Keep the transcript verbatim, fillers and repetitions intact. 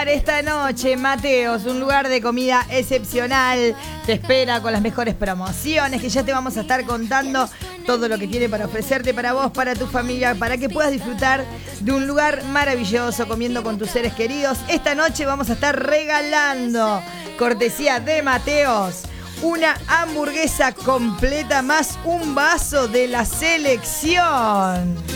disfrutar esta noche, Mateos, un lugar de comida excepcional. Te espera con las mejores promociones que ya te vamos a estar contando todo lo que tiene para ofrecerte para vos, para tu familia, para que puedas disfrutar de un lugar maravilloso comiendo con tus seres queridos. Esta noche vamos a estar regalando, cortesía de Mateos, una hamburguesa completa más un vaso de la selección.